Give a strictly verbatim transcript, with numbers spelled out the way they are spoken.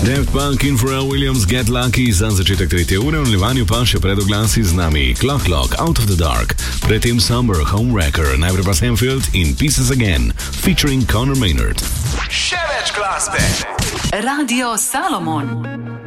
Daft Punk in Pharrell Williams Get Lucky za začetek tretje ure, v nadaljevanju pa še pred oglasi z nami Clock Clock, Out of the Dark, predtem Summer, Homewrecker, najprej pa Samfield in Pieces Again, featuring Conor Maynard. Še več glasbe. Radio Salomon.